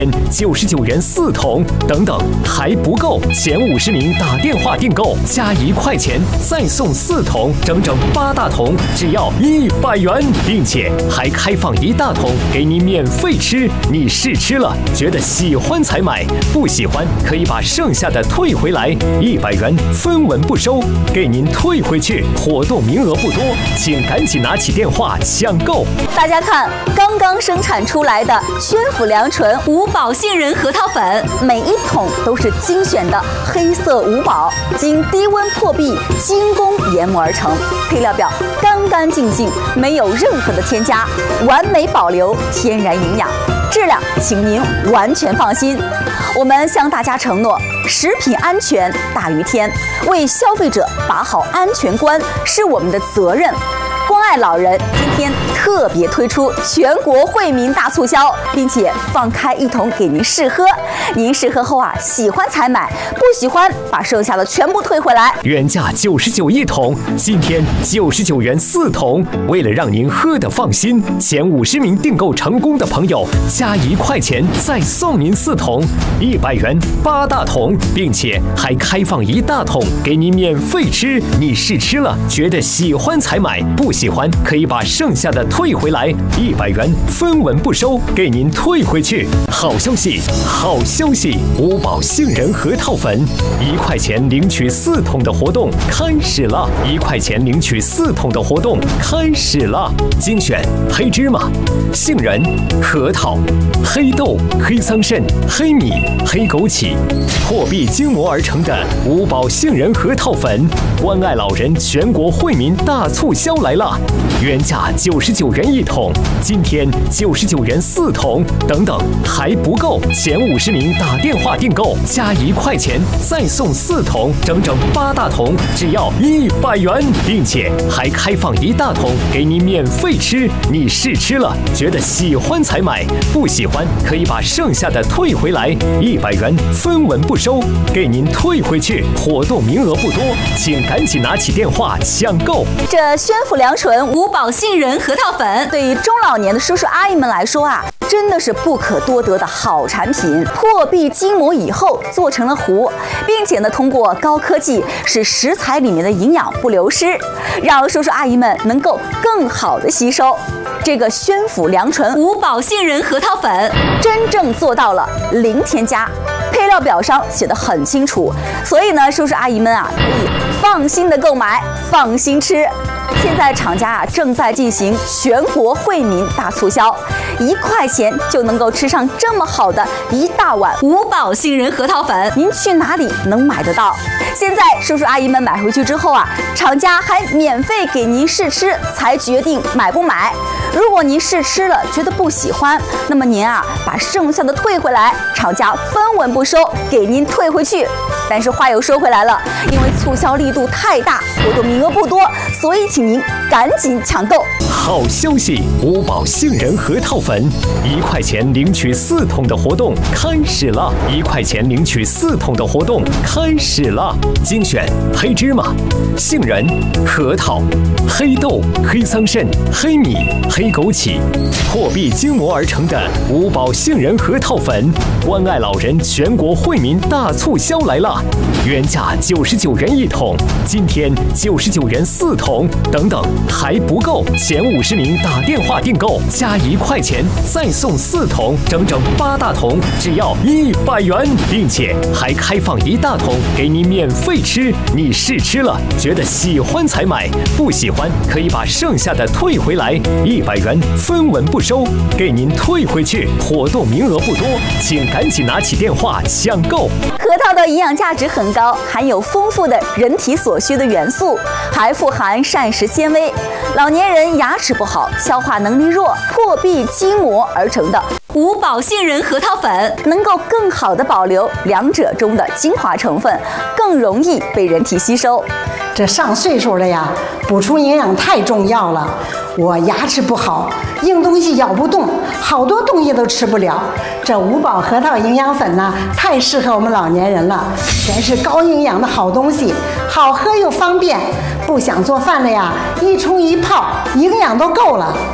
99元4桶，等等还不够，前50名打电话订购加1块钱再送4桶，整整8大桶，只要100元，并且还开放1大桶给您免费吃。你试吃了，觉得喜欢才买，不喜欢可以把剩下的退回来，100元分文不收，给您退回去。活动名额不多，请赶紧拿起电话抢购。 大家看，刚刚生产出来的宣府良醇五宝杏仁核桃粉，每一桶都是精选的黑色五宝，经低温破壁精工研磨而成，配料表干干净净，没有任何的添加，完美保留天然营养，质量请您完全放心。我们向大家承诺，食品安全大于天，为消费者把好安全关是我们的责任。关爱老人今天特别推出全国惠民大促销，并且放开1桶给您试喝。您试喝后啊，喜欢才买，不喜欢把剩下的全部退回来。 原价99一桶，今天99元4桶。为了让您喝得放心，前50名订购成功的朋友加1块钱再送您4桶，100元8大桶，并且还开放1大桶给您免费吃。你试吃了，觉得喜欢才买，不喜欢可以把剩下的退回来，100元分文不收，给您退回去。好消息，好消息！五宝杏仁核桃粉1块钱领取4桶的活动开始了，1块钱领取4桶的活动开始了。精选黑芝麻、杏仁、核桃、黑豆、黑桑葚、黑米、黑枸杞，破壁精磨而成的五宝杏仁核桃粉，关爱老人全国惠民大促销来了！原价99元1桶，今天99元4桶，等等还不够，前50名打电话订购加1块钱再送4桶，整整8大桶，只要100元，并且还开放1大桶给您免费吃。你试吃了，觉得喜欢才买，不喜欢可以把剩下的退回来，100元分文不收，给您退回去。活动名额不多，请赶紧拿起电话抢购。 这宣府良醇五宝杏仁核桃粉，对于中老年的叔叔阿姨们来说啊，真的是不可多得的好产品。破壁精磨以后做成了糊，并且呢，通过高科技使食材里面的营养不流失，让叔叔阿姨们能够更好的吸收。这个宣府良醇五宝杏仁核桃粉真正做到了零添加，配料表上写得很清楚，所以呢，叔叔阿姨们啊，可以放心的购买，放心吃。现在厂家啊正在进行全国惠民大促销，1块钱就能够吃上这么好的一大碗五宝杏仁核桃粉，您去哪里能买得到？现在叔叔阿姨们买回去之后啊，厂家还免费给您试吃，才决定买不买。如果您试吃了觉得不喜欢，那么您啊把剩下的退回来，厂家分文不收，给您退回去。但是话又说回来了，因为促销力度太大，活动名额不多，所以请您赶紧抢购。 好消息，五宝杏仁核桃粉1块钱领取4桶的活动开始了，1块钱领取4桶的活动开始了。精选黑芝麻、杏仁、核桃、黑豆、黑桑葚、黑米、黑枸杞，破壁精磨而成的五宝杏仁核桃粉，关爱老人全国惠民大促销来了！原价99元1桶，今天99元4桶，等等还不够，前50名打电话订购加1块钱再送4桶，整整8大桶，只要100元，并且还开放1大桶给您免费吃。你试吃了，觉得喜欢才买，不喜欢可以把剩下的退回来，100元分文不收，给您退回去。活动名额不多，请赶紧拿起电话抢购。 核桃的营养价值很高，含有丰富的人体所需的元素，还富含膳食纤维。老年人牙齿不好、消化能力弱，破壁精磨而成的五宝杏仁核桃粉，能够更好的保留两者中的精华成分，更容易被人体吸收。 这上岁数了呀，补充营养太重要了。我牙齿不好，硬东西咬不动，好多东西都吃不了。这五宝核桃营养粉呢，太适合我们老年人了，全是高营养的好东西，好喝又方便。不想做饭了呀，一冲一泡，营养都够了。都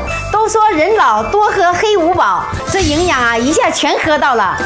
都说人老多喝黑五宝，这营养啊一下全喝到了。